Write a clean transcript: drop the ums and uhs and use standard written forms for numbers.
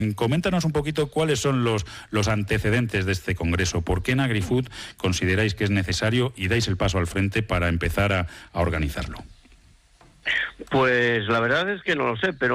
Coméntanos un poquito cuáles son los antecedentes de este congreso. ¿Por qué en AgriFood consideráis que es necesario y dais el paso al frente para empezar a organizarlo? Pues la verdad es que no lo sé, pero